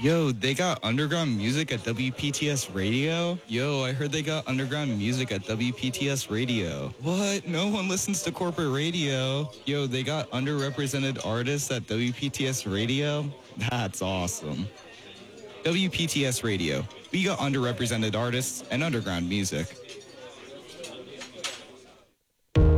Yo, they got underground music at WPTS Radio? Yo, I heard they got underground music at WPTS Radio. What? No one listens to corporate radio. Yo, they got underrepresented artists at WPTS Radio? That's awesome. WPTS Radio. We got underrepresented artists and underground music.